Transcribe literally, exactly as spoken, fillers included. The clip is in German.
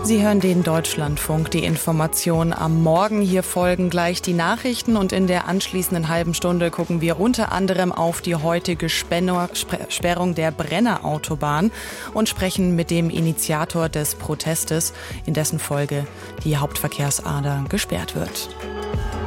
Sie hören den Deutschlandfunk, die Information am Morgen. Hier folgen gleich die Nachrichten und in der anschließenden halben Stunde gucken wir unter anderem auf die heutige Sperrung der Brennerautobahn und sprechen mit dem Initiator des Protestes, in dessen Folge die Hauptverkehrsader gesperrt wird.